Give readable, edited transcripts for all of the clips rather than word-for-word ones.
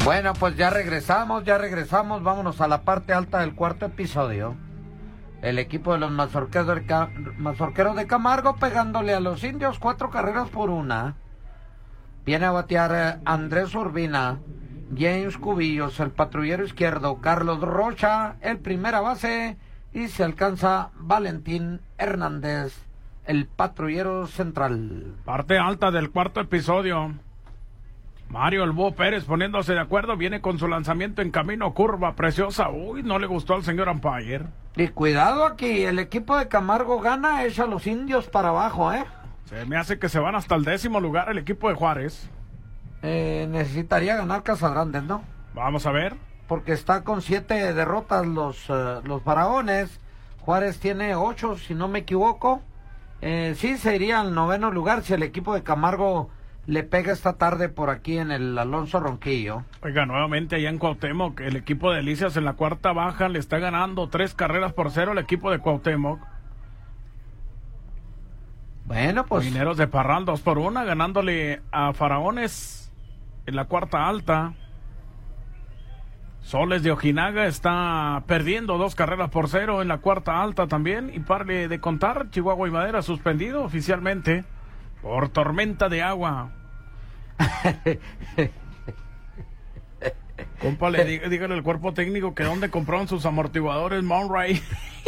Bueno, pues ya regresamos, vámonos a la parte alta del cuarto episodio. El equipo de los mazorqueros de Camargo pegándole a los indios 4 carreras por 1. Viene a batear Andrés Urbina, James Cubillos, el patrullero izquierdo, Carlos Rocha, el primera base, y se alcanza Valentín Hernández, el patrullero central. Parte alta del cuarto episodio. Mario El Búho Pérez poniéndose de acuerdo, viene con su lanzamiento en camino, curva preciosa. Uy, no le gustó al señor umpire. Y cuidado aquí, el equipo de Camargo gana, echa a los indios para abajo, Se me hace que se van hasta el 10º lugar el equipo de Juárez. Necesitaría ganar Casadrandes, ¿no? Vamos a ver. Porque está con 7 derrotas los Faraones. Juárez tiene 8, si no me equivoco. Sí, se iría al 9º lugar si el equipo de Camargo le pega esta tarde por aquí en el Alonso Ronquillo. Oiga, nuevamente allá en Cuauhtémoc, el equipo de Delicias en la cuarta baja le está ganando 3 carreras por 0 al equipo de Cuauhtémoc. Bueno, pues... Mineros de Parral 2 por 1, ganándole a Faraones en la cuarta alta. Soles de Ojinaga está perdiendo 2 carreras por 0 en la cuarta alta también. Y pare de contar, Chihuahua y Madera suspendido oficialmente por tormenta de agua. Compa, dígale al cuerpo técnico que dónde compraron sus amortiguadores Monray.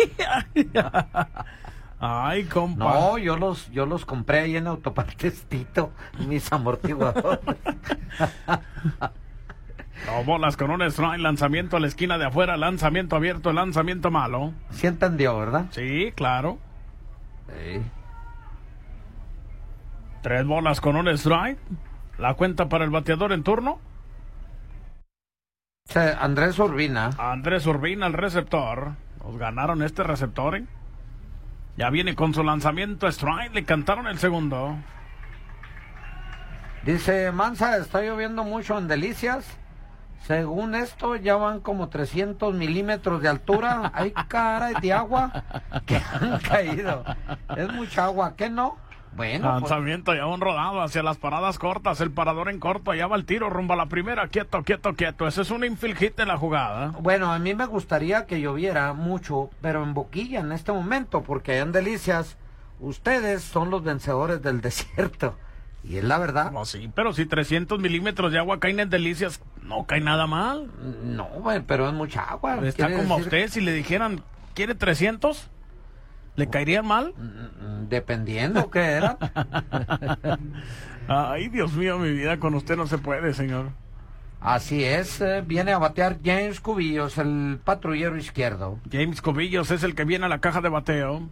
Ay, compa. No, yo los compré ahí en Autopartes Tito, mis amortiguadores. No, bolas con un strike, lanzamiento a la esquina de afuera, lanzamiento abierto, lanzamiento malo. Sí entendió, ¿verdad? Sí, claro. Sí. 3 bolas con un strike. La cuenta para el bateador en turno. Andrés Urbina. Andrés Urbina, el receptor. Nos ganaron este receptor, Ya viene con su lanzamiento strike. Le cantaron el segundo. Dice Mansa, está lloviendo mucho en Delicias. Según esto, ya van como 300 milímetros de altura. Hay caras de agua que han caído. Es mucha agua, ¿qué no? Bueno, lanzamiento ya un rodado hacia las paradas cortas. El parador en corto, allá va el tiro rumbo a la primera. Quieto. Ese es un infield hit en la jugada. Bueno, a mí me gustaría que lloviera mucho, pero en Boquilla en este momento, porque allá en Delicias ustedes son los vencedores del desierto. Y es la verdad. No, sí, pero si 300 milímetros de agua caen en Delicias, no cae nada mal. No, pero es mucha agua. Está como a usted, si le dijeran, ¿quiere 300? ¿Le caerían mal? Dependiendo qué era. Ay, Dios mío, mi vida, con usted no se puede, señor. Así es, viene a batear James Cubillos, el patrullero izquierdo. James Cubillos es el que viene a la caja de bateo.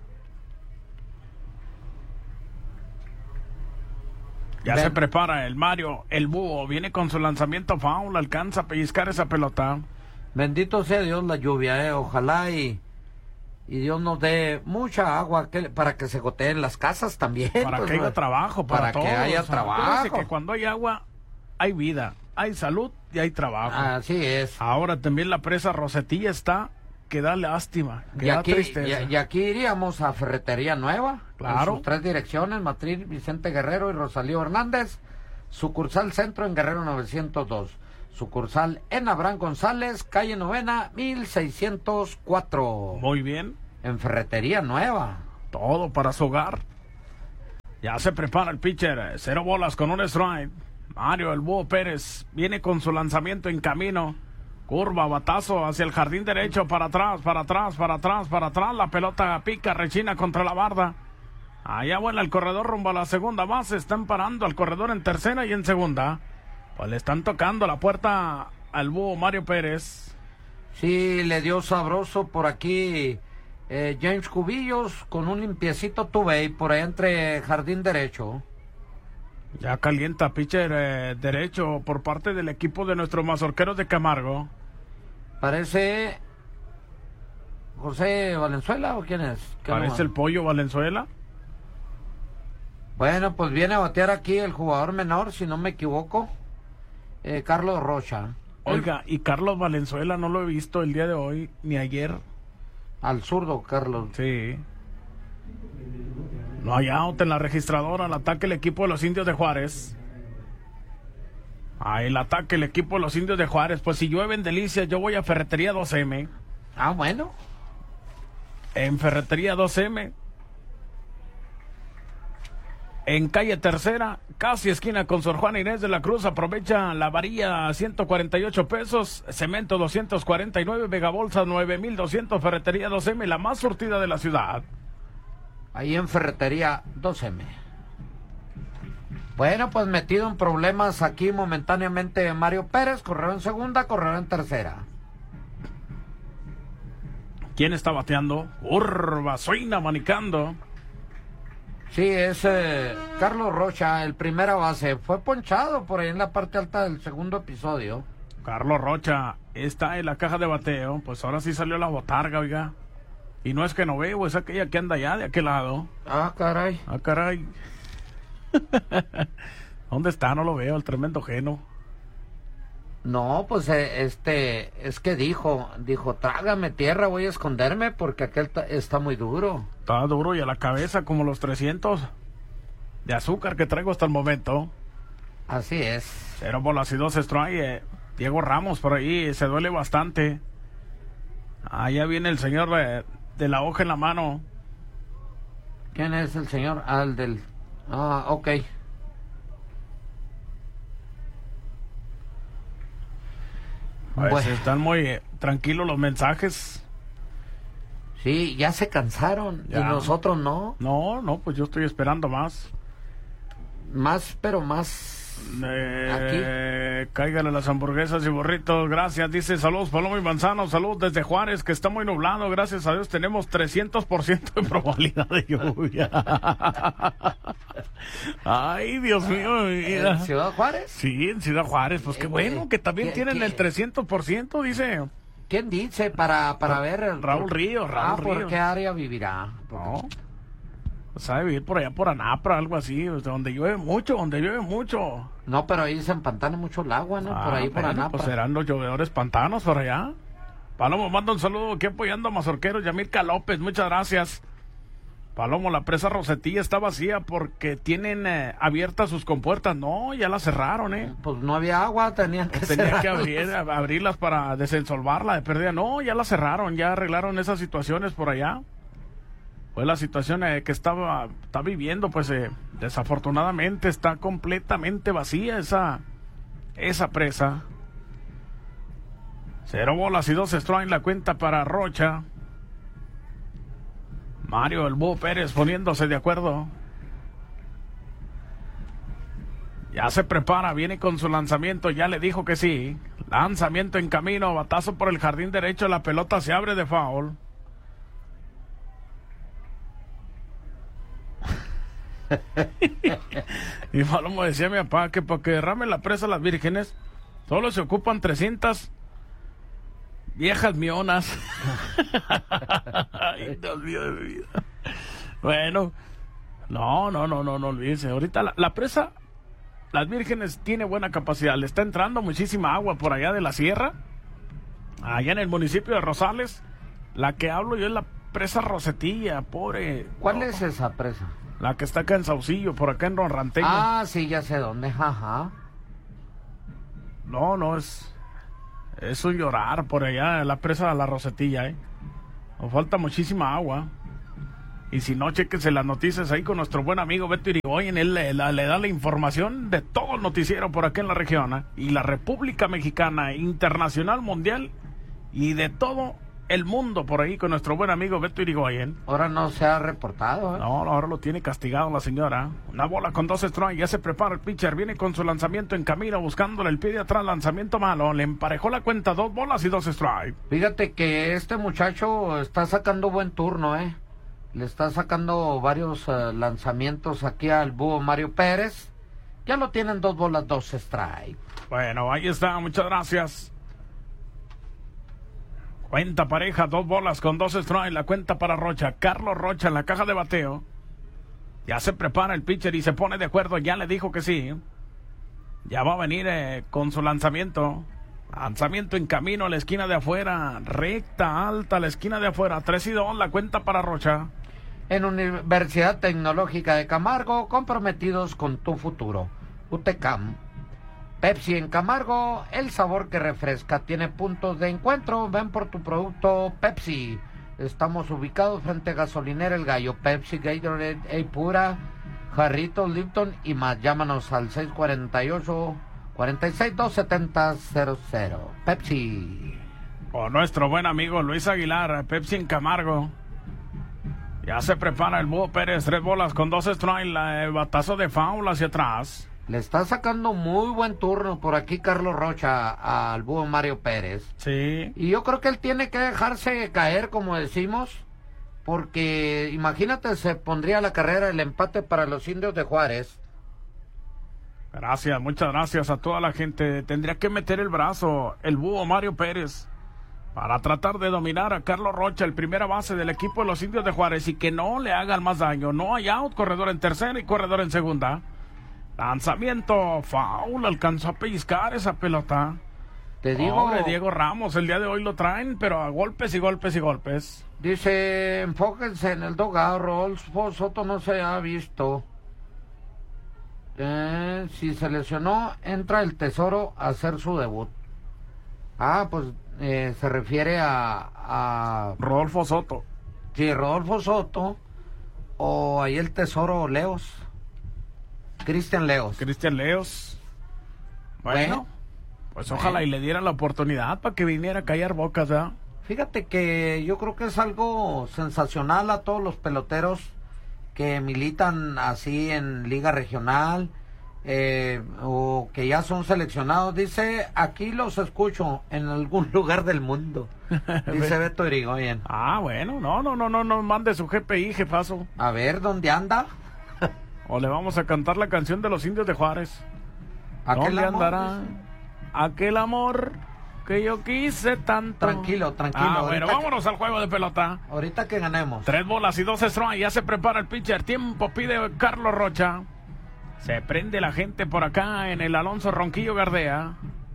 Ya se prepara el Mario, el Búho, viene con su lanzamiento foul, alcanza a pellizcar esa pelota. Bendito sea Dios la lluvia, ojalá y Dios nos dé mucha agua para que se goteen las casas también. Para que haya trabajo, para todos. Que haya trabajo. Que cuando hay agua, hay vida, hay salud y hay trabajo. Así es. Ahora también la presa Rosetilla está que da lástima, que da tristeza. Y aquí iríamos a Ferretería Nueva. Claro. En sus 3 direcciones, Matriz Vicente Guerrero y Rosalío Hernández. Sucursal Centro en Guerrero 902. Sucursal en Abraham González, calle Novena, 1604. Muy bien. En Ferretería Nueva. Todo para su hogar. Ya se prepara el pitcher. 0 bolas con un strike. Mario El Búho Pérez viene con su lanzamiento en camino. Curva, batazo hacia el jardín derecho, para atrás. La pelota pica, rechina contra la barda. Allá vuela el corredor rumbo a la segunda base. Están parando al corredor en tercera y en segunda. Pues le están tocando la puerta al Búho Mario Pérez. Sí, le dio sabroso por aquí James Cubillos con un limpiecito Tubey por ahí entre jardín derecho. Ya calienta pitcher derecho por parte del equipo de nuestros mazorqueros de Camargo. Parece José Valenzuela, ¿o quién es? Parece el Pollo Valenzuela. Bueno, pues viene a batear aquí el jugador menor, si no me equivoco, Carlos Rocha. Oiga, y Carlos Valenzuela no lo he visto el día de hoy ni ayer. Al zurdo, Carlos. Sí. No hay out en la registradora, al ataque el equipo de los Indios de Juárez. El ataque el equipo de los Indios de Juárez. Pues si llueve en Delicias, yo voy a Ferretería 2M. Bueno. En Ferretería 2M. En calle Tercera, casi esquina con Sor Juana Inés de la Cruz, aprovecha la varilla a 148 pesos, cemento 249, megabolsa 9,200, Ferretería 2M, la más surtida de la ciudad. Ahí en Ferretería 2M. Bueno, pues metido en problemas aquí momentáneamente Mario Pérez, correo en segunda, correo en tercera. ¿Quién está bateando? Urba, Suina manicando. Sí, es Carlos Rocha, el primera base. Fue ponchado por ahí en la parte alta del segundo episodio. Carlos Rocha está en la caja de bateo. Pues ahora sí salió la botarga, oiga. Y no es que no veo, es aquella que anda allá de aquel lado. Caray. Caray. ¿Dónde está? No lo veo, el tremendo Geno. No, pues es que dijo, trágame tierra, voy a esconderme porque aquel está muy duro. Está duro y a la cabeza como los 300 de azúcar que traigo hasta el momento. Así es. 0 bolas y 2 strikes. Diego Ramos por ahí, se duele bastante. Allá viene el señor de la hoja en la mano. ¿Quién es el señor? El del... ok. Pues bueno. Están muy tranquilos los mensajes. Sí, ya se cansaron. Ya. Y nosotros no. No, pues yo estoy esperando más. Pero más. Aquí. Cáigale las hamburguesas y burritos. Gracias, dice saludos Paloma y Manzano. Saludos desde Juárez, que está muy nublado. Gracias a Dios tenemos 300% de probabilidad de lluvia. Ay, Dios mío. ¿En Ciudad Juárez? Sí, en Ciudad Juárez. Pues qué bueno que también tienen el 300%, dice. ¿Quién dice para ver? Raúl Ríos. ¿Por qué área vivirá? No. Sabe vivir por allá por Anapra, algo así, donde llueve mucho. No, pero ahí se empantana mucho el agua, ¿no? Por ahí por Anapra. Pues serán los llovedores pantanos por allá. Palomo, manda un saludo aquí apoyando a Mazorqueros, Yamilca López, muchas gracias. Palomo, la presa Rosetilla está vacía porque tienen abiertas sus compuertas. No, ya las cerraron, Pues no había agua, tenían que abrirlas para desensolvarla de pérdida. No, ya las cerraron, ya arreglaron esas situaciones por allá. Pues la situación que está viviendo, pues desafortunadamente está completamente vacía esa presa. 0 bolas y 2 strikes la cuenta para Rocha. Mario el Búho Pérez poniéndose de acuerdo. Ya se prepara, viene con su lanzamiento, ya le dijo que sí. Lanzamiento en camino, batazo por el jardín derecho, la pelota se abre de foul. Y Palomo decía a mi papá que para que derrame la presa las vírgenes solo se ocupan 300 viejas mionas. Ay, Dios mío de mi vida. Bueno, no olvídense. Ahorita la presa las vírgenes tiene buena capacidad, le está entrando muchísima agua por allá de la sierra, allá en el municipio de Rosales. La que hablo yo es la presa Rosetilla, pobre. ¿Cuál es esa presa? La que está acá en Saucillo, por acá en Ronranteño. Sí, ya sé dónde, ajá. No, es un llorar por allá, la presa de la Rosetilla, Nos falta muchísima agua. Y si no, chéquense las noticias ahí con nuestro buen amigo Beto Irigoyen. Él le da la información de todo el noticiero por acá en la región, y la República Mexicana, internacional, mundial, y de todo el mundo por ahí con nuestro buen amigo Beto Irigoyen. Ahora no se ha reportado, No, ahora lo tiene castigado la señora. Una bola con 2 strikes, ya se prepara el pitcher, viene con su lanzamiento en camino, buscándole el pie de atrás, lanzamiento malo, le emparejó la cuenta, 2 bolas y 2 strikes. Fíjate que este muchacho está sacando buen turno, Le está sacando varios lanzamientos aquí al Búho Mario Pérez. Ya lo tienen 2 bolas, 2 strikes. Bueno, ahí está, muchas gracias. Cuenta pareja, 2 bolas con 2 strikes, la cuenta para Rocha. Carlos Rocha en la caja de bateo. Ya se prepara el pitcher y se pone de acuerdo, ya le dijo que sí. Ya va a venir con su lanzamiento. Lanzamiento en camino a la esquina de afuera, recta, alta, a la esquina de afuera. 3-2, la cuenta para Rocha. En Universidad Tecnológica de Camargo, comprometidos con tu futuro. UTECAM. Pepsi en Camargo, el sabor que refresca. Tiene puntos de encuentro. Ven por tu producto Pepsi. Estamos ubicados frente a Gasolinera El Gallo. Pepsi, Gatorade, Pura, Jarritos, Lipton y más. Llámanos al 648-46-270-00. Pepsi. O nuestro buen amigo Luis Aguilar, Pepsi en Camargo. Ya se prepara el Búho Pérez, 3 bolas con 2 strikes, batazo de foul hacia atrás. Le está sacando muy buen turno por aquí Carlos Rocha al Búho Mario Pérez. Sí. Y yo creo que él tiene que dejarse caer, como decimos, porque imagínate, se pondría la carrera el empate para los Indios de Juárez. Gracias, muchas gracias a toda la gente. Tendría que meter el brazo el Búho Mario Pérez para tratar de dominar a Carlos Rocha, el primera base del equipo de los Indios de Juárez, y que no le hagan más daño. No hay out, corredor en tercera y corredor en segunda. Lanzamiento, foul, alcanzó a pellizcar esa pelota. Te digo, pobre Diego Ramos, el día de hoy lo traen, pero a golpes y golpes y golpes. Dice, enfóquense en el dogado, Rodolfo Soto no se ha visto. Si se lesionó, entra el Tesoro a hacer su debut. Ah, pues se refiere a Rodolfo Soto. Sí, Rodolfo Soto, o ahí el Tesoro Leos. Cristian Leos. Bueno, pues ojalá y le dieran la oportunidad para que viniera a callar bocas, ¿verdad? Fíjate que yo creo que es algo sensacional a todos los peloteros que militan así en Liga Regional, o que ya son seleccionados. Dice, aquí los escucho en algún lugar del mundo. Dice Beto Irigoyen. Ah, bueno, no mande su GPI, jefazo. A ver, ¿dónde anda? O le vamos a cantar la canción de los Indios de Juárez. ¿Aquel ¿Dónde amor, andará? dice? Aquel amor que yo quise tanto. Tranquilo. Bueno, vámonos al juego de pelota. Ahorita que ganemos. 3 bolas y 2 strikes. Ya se prepara el pitcher. Tiempo pide Carlos Rocha. Se prende la gente por acá en el Alonso Ronquillo Gardea.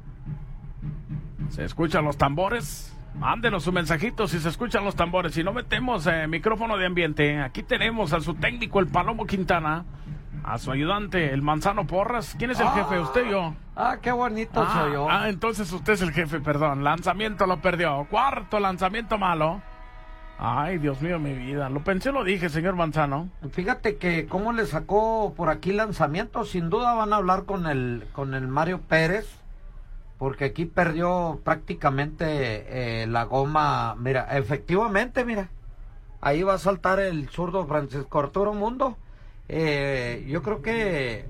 Se escuchan los tambores. Mándenos su mensajito si se escuchan los tambores. Si no, metemos micrófono de ambiente. Aquí tenemos a su técnico, el Palomo Quintana. A su ayudante, el Manzano Porras. ¿Quién es el jefe? ¿Usted o yo? Qué bonito soy yo. Entonces usted es el jefe, perdón. Lanzamiento lo perdió. Cuarto lanzamiento malo. Ay, Dios mío, mi vida. Lo pensé, lo dije, señor Manzano. Fíjate que cómo le sacó por aquí lanzamiento. Sin duda van a hablar con el Mario Pérez, porque aquí perdió prácticamente la goma. Mira, efectivamente, mira. Ahí va a saltar el zurdo Francisco Arturo Mundo. Yo creo que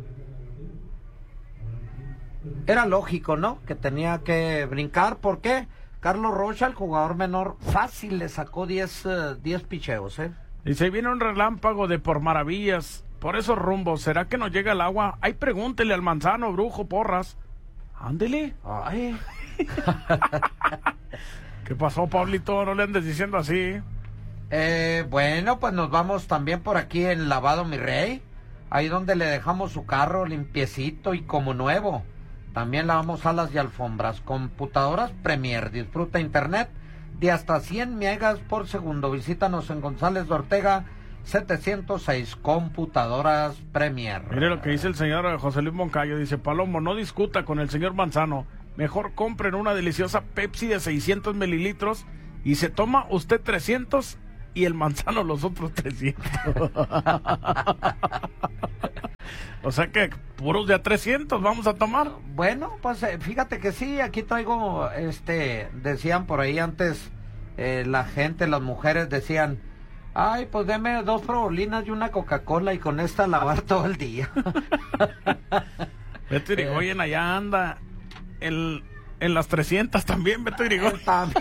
era lógico, ¿no? Que tenía que brincar. ¿Por qué? Carlos Rocha, el jugador menor, fácil le sacó 10 picheos, Y se viene un relámpago de por maravillas por esos rumbos. ¿Será que nos llega el agua? Ay, pregúntele al Manzano, Brujo, Porras. Ándele. Ay. ¿Qué pasó, Pablito? No le andes diciendo así. Bueno, pues nos vamos también por aquí en Lavado Mi Rey, ahí donde le dejamos su carro limpiecito y como nuevo. También lavamos salas y alfombras. Computadoras Premier. Disfruta internet de hasta 100 megas por segundo. Visítanos en González de Ortega 706. Computadoras Premier. Mire lo que dice el señor José Luis Moncayo. Dice, Palomo, no discuta con el señor Manzano. Mejor compren una deliciosa Pepsi de 600 mililitros y se toma usted 300 y el Manzano los otros 300. O sea que puros de a 300 vamos a tomar. Bueno, pues fíjate que sí, aquí traigo, decían por ahí antes, la gente, las mujeres decían, ay, pues deme 2 frolinas y una Coca-Cola y con esta lavar todo el día. Beto Irigoyen allá anda en las 300 también, Beto Irigoyen.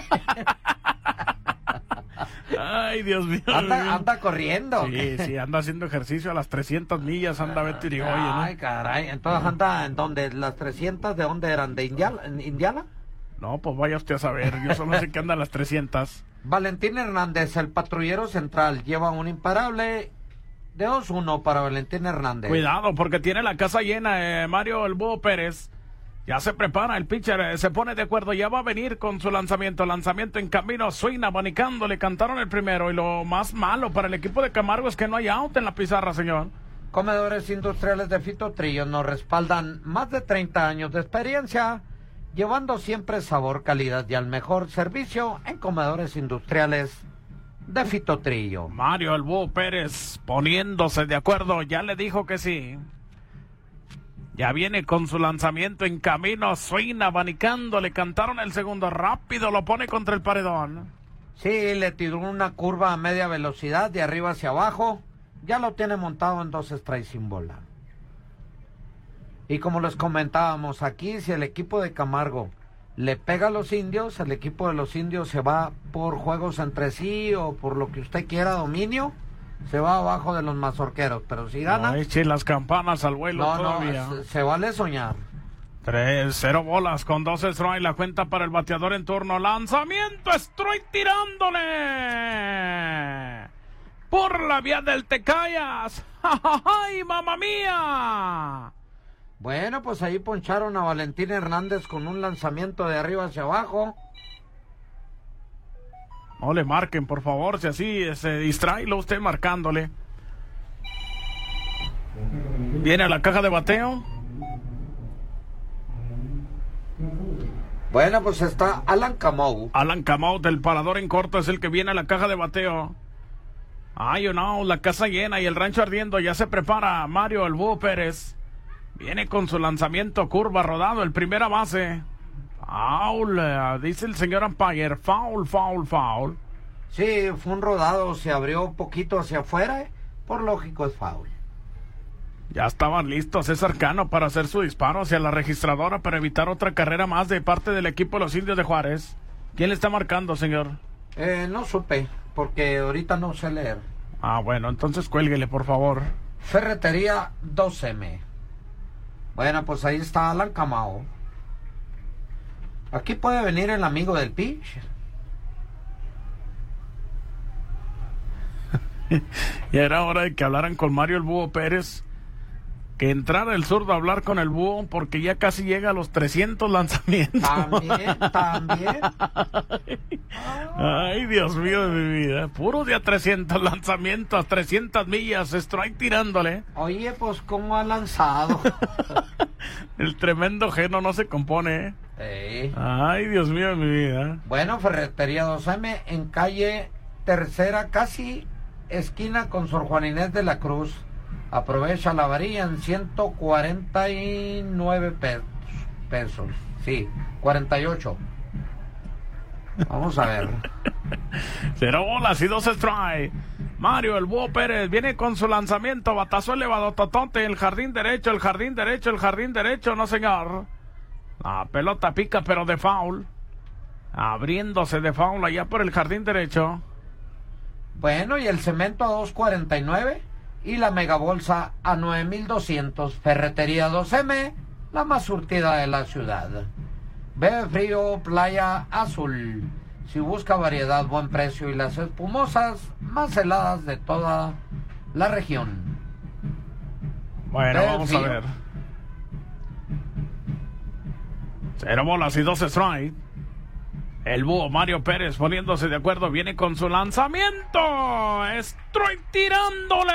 Ay, Dios mío. Anda corriendo. Sí, anda haciendo ejercicio a las 300 millas, anda Beto Irigoyen, ¿no? Ay, caray, entonces anda en donde, las 300, ¿de dónde eran? ¿De Indiana? No, pues vaya usted a saber, yo solo sé que anda a las 300. Valentín Hernández, el patrullero central, lleva un imparable de 2-1 para Valentín Hernández. Cuidado, porque tiene la casa llena, Mario el Búho Pérez. Ya se prepara, el pitcher se pone de acuerdo, ya va a venir con su lanzamiento en camino, swing, abanicando, le cantaron el primero, y lo más malo para el equipo de Camargo es que no hay out en la pizarra, señor. Comedores Industriales de Fito Trillo nos respaldan más de 30 años de experiencia, llevando siempre sabor, calidad y al mejor servicio en Comedores Industriales de Fito Trillo. Mario el Búho Pérez poniéndose de acuerdo, ya le dijo que sí. Ya viene con su lanzamiento en camino, swing abanicando, le cantaron el segundo, rápido lo pone contra el paredón. Sí, le tiró una curva a media velocidad de arriba hacia abajo, ya lo tiene montado en 2 strikes sin bola. Y como les comentábamos aquí, si el equipo de Camargo le pega a los indios, el equipo de los indios se va por juegos entre sí o por lo que usted quiera, dominio, se va abajo de los mazorqueros, pero si gana... No eche las campanas al vuelo todavía. No, se vale soñar. 3-0 bolas con 2 strikes, la cuenta para el bateador en turno, lanzamiento, strike tirándole por la vía del Tecayas. ¡Ay, mamá mía! Bueno, pues ahí poncharon a Valentín Hernández con un lanzamiento de arriba hacia abajo. No le marquen, por favor, si así se distrae, lo usted marcándole. Viene a la caja de bateo. Bueno, pues está Alan Camou. Alan Camou del parador en corto es el que viene a la caja de bateo. Ay, no, la casa llena y el rancho ardiendo, ya se prepara Mario el Búho Pérez. Viene con su lanzamiento curva rodado, el primera base. Foul, dice el señor umpire, foul. Sí, fue un rodado, se abrió un poquito hacia afuera, por lógico es foul. Ya estaban listos César Cano para hacer su disparo hacia la registradora para evitar otra carrera más de parte del equipo de los Indios de Juárez. ¿Quién le está marcando, señor? No supe, porque ahorita no sé leer. Ah, bueno, entonces cuélguele, por favor. Ferretería 2M. Bueno, pues ahí está Alan Camao. Aquí puede venir el amigo del pitch. Y era hora de que hablaran con Mario el Búho Pérez, que entrara el zurdo a hablar con el Búho, porque ya casi llega a los 300 lanzamientos. También. Ay, Dios mío de mi vida. Puro día 300 lanzamientos, 300 millas, strike tirándole. Oye, pues cómo ha lanzado. El tremendo geno no se compone, Ay, Dios mío de mi vida. Bueno, Ferretería 2M en calle Tercera, casi esquina con Sor Juan Inés de la Cruz. Aprovecha la varilla en 149 pesos. Sí, 48. Vamos a ver. 0 bolas y 2 strike. Mario el Búho Pérez viene con su lanzamiento, batazo elevado, totote, el jardín derecho, no señor. La pelota pica pero de foul. Abriéndose de foul allá por el jardín derecho. Bueno, y el cemento a 2.49 y la megabolsa a 9.200. Ferretería 2M, la más surtida de la ciudad. Bebe frío, playa azul. Si busca variedad, buen precio y las espumosas más heladas de toda la región. Bueno, Bebe vamos frío. a ver. 0 bolas y 2 strike. El Búho Mario Pérez poniéndose de acuerdo, viene con su lanzamiento. Strike tirándole.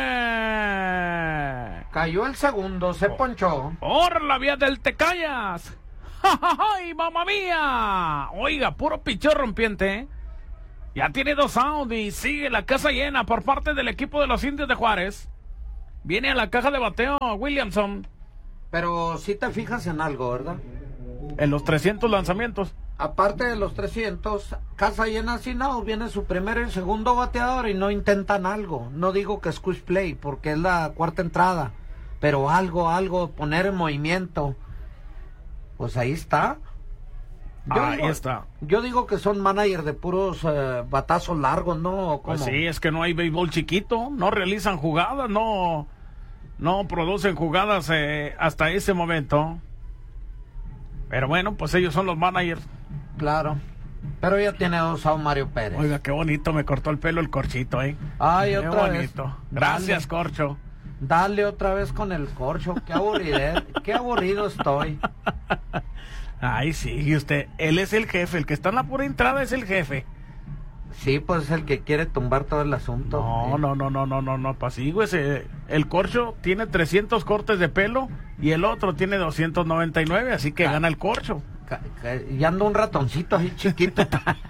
Cayó el segundo, se ponchó. Por la vía del Tecayas. ¡Ay, mamá mía! Oiga, puro pichón rompiente. Ya tiene 2 outs y sigue la casa llena por parte del equipo de los Indios de Juárez. Viene a la caja de bateo Williamson. Pero si te fijas en algo, ¿verdad? En los 300 lanzamientos. Aparte de los 300, casa llena sin out, viene su primero y segundo bateador y no intentan algo. No digo que squeeze play porque es la cuarta entrada, pero algo, poner en movimiento. Pues ahí está. Ahí está. Yo digo que son managers de puros batazos largos, ¿no? Pues sí, es que no hay béisbol chiquito, no realizan jugadas, no producen jugadas hasta ese momento. Pero bueno, pues ellos son los managers. Claro. Pero ya tiene 2 outs Mario Pérez. Oiga, qué bonito me cortó el pelo el corchito, Ay, qué otra bonito. vez. Gracias, Corcho. Dale otra vez con el corcho. Qué aburrido estoy. Ay, sí, y usted, él es el jefe, el que está en la pura entrada es el jefe. Sí, pues es el que quiere tumbar todo el asunto. No, apacígüese. El corcho tiene 300 cortes de pelo y el otro tiene 299, así que gana el corcho. Y anda un ratoncito ahí chiquito.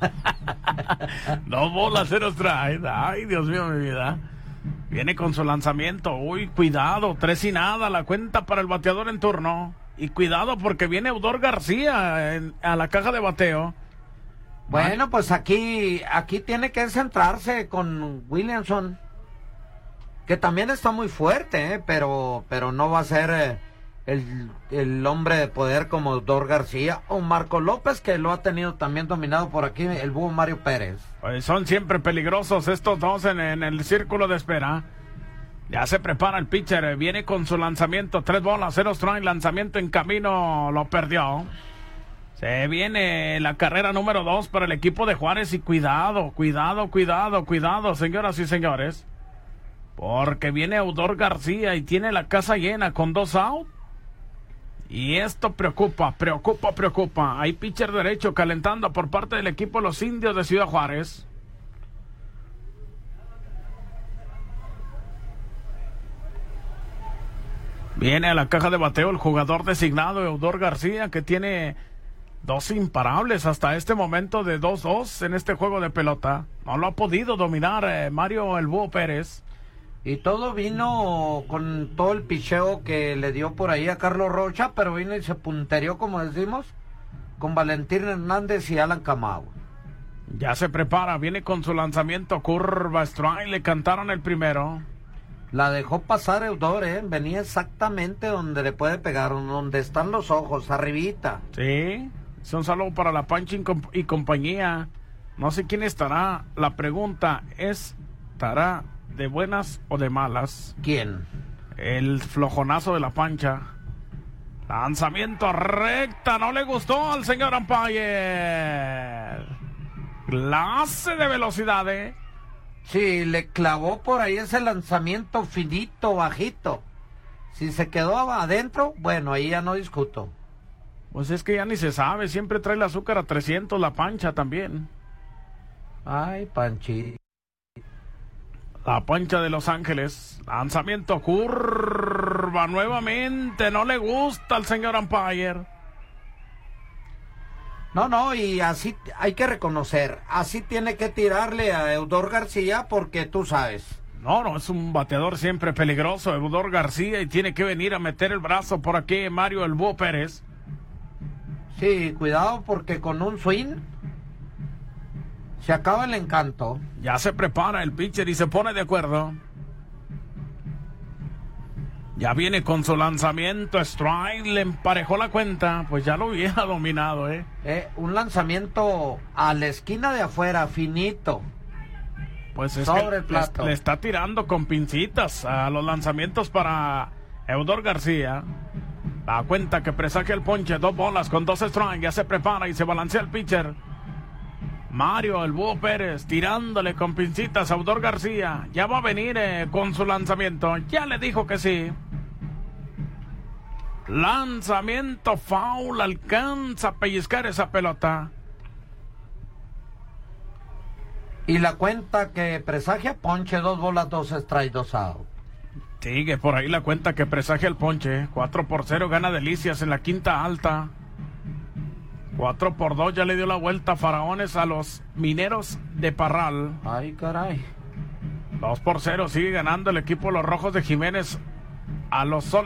2 bolas, 0 strike. Ay, Dios mío, mi vida. Viene con su lanzamiento. Uy, cuidado, 3 y nada. La cuenta para el bateador en turno. Y cuidado porque viene Eudor García a la caja de bateo. Bueno, pues aquí tiene que centrarse con Williamson, que también está muy fuerte, pero no va a ser el hombre de poder como Eudor García o Marco López, que lo ha tenido también dominado por aquí el búho Mario Pérez. Pues son siempre peligrosos estos dos en el círculo de espera. Ya se prepara el pitcher, viene con su lanzamiento, 3 bolas, 0 strike, lanzamiento en camino, lo perdió. Se viene la carrera número 2 para el equipo de Juárez y cuidado, señoras y señores. Porque viene Eudor García y tiene la casa llena con 2 outs. Y esto preocupa. Hay pitcher derecho calentando por parte del equipo de los Indios de Ciudad Juárez. Viene a la caja de bateo el jugador designado Eudor García, que tiene 2 imparables hasta este momento de 2-2 en este juego de pelota. No lo ha podido dominar Mario el Búho Pérez. Y todo vino con todo el picheo que le dio por ahí a Carlos Rocha, pero vino y se punterió, como decimos, con Valentín Hernández y Alan Camau. Ya se prepara, viene con su lanzamiento, curva, strike, le cantaron el primero. La dejó pasar Eudor, venía exactamente donde le puede pegar, donde están los ojos, arribita. Sí, es un saludo para la Pancha y compañía. No sé quién estará, la pregunta es, ¿estará de buenas o de malas? ¿Quién? El flojonazo de la Pancha. Lanzamiento recta, no le gustó al señor umpire. Clase de velocidad, Sí, le clavó por ahí ese lanzamiento finito, bajito. Si se quedó adentro, bueno, ahí ya no discuto. Pues es que ya ni se sabe, siempre trae el azúcar a 300 la Pancha también. Ay, Panchi. La Pancha de Los Ángeles, lanzamiento curva nuevamente, no le gusta al señor umpire. No, y así hay que reconocer, así tiene que tirarle a Eudor García porque tú sabes. No, es un bateador siempre peligroso, Eudor García, y tiene que venir a meter el brazo por aquí Mario el Búho Pérez. Sí, cuidado porque con un swing se acaba el encanto. Ya se prepara el pitcher y se pone de acuerdo. Ya viene con su lanzamiento, strike, le emparejó la cuenta, pues ya lo hubiera dominado, un lanzamiento a la esquina de afuera, finito. Pues es sobre que el plato. Le está tirando con pincitas a los lanzamientos para Eudor García. La cuenta que presagia el ponche, 2 bolas con 2 strikes, ya se prepara y se balancea el pitcher. Mario el Búho Pérez tirándole con pincitas a Eudor García. Ya va a venir con su lanzamiento. Ya le dijo que sí. Lanzamiento foul. Alcanza a pellizcar esa pelota. Y la cuenta que presagia ponche, 2 bolas, 2 strikes, 2 out. Sigue por ahí la cuenta que presagia el ponche. 4-0 gana Delicias en la quinta alta. 4-2 ya le dio la vuelta a Faraones a los Mineros de Parral. Ay, caray. 2-0 sigue ganando el equipo de los Rojos de Jiménez a los Soles